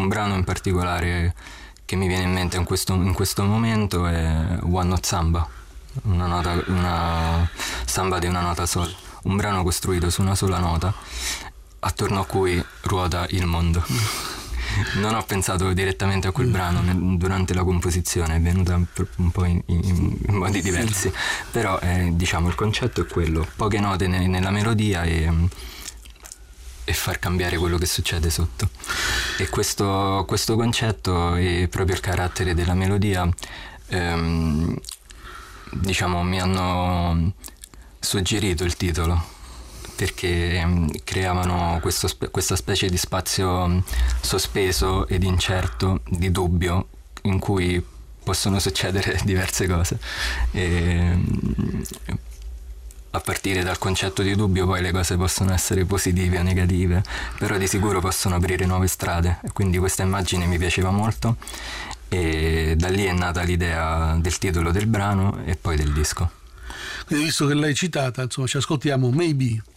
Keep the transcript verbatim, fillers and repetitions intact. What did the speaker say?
un brano in particolare che mi viene in mente in questo, in questo momento è One Note Samba, una, nota, una samba di una nota sol, un brano costruito su una sola nota attorno a cui ruota il mondo. Non ho pensato direttamente a quel brano durante la composizione, è venuta un po' in, in, in modi diversi, però eh, diciamo il concetto è quello, poche note ne, nella melodia e, e far cambiare quello che succede sotto. E questo, questo concetto e proprio il carattere della melodia ehm, diciamo mi hanno suggerito il titolo, perché creavano questo, questa specie di spazio sospeso ed incerto, di dubbio, in cui possono succedere diverse cose. E a partire dal concetto di dubbio poi le cose possono essere positive o negative, però di sicuro possono aprire nuove strade, e quindi questa immagine mi piaceva molto e da lì è nata l'idea del titolo del brano e poi del disco. Quindi, visto che l'hai citata, insomma, ci ascoltiamo Maybe.